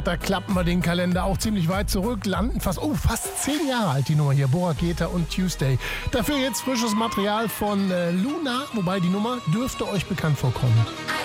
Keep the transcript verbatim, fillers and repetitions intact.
Da klappen wir den Kalender auch ziemlich weit zurück, landen fast, oh, fast zehn Jahre alt die Nummer hier, Bora Geta und Tuesday. Dafür jetzt frisches Material von äh, Luna, wobei die Nummer dürfte euch bekannt vorkommen.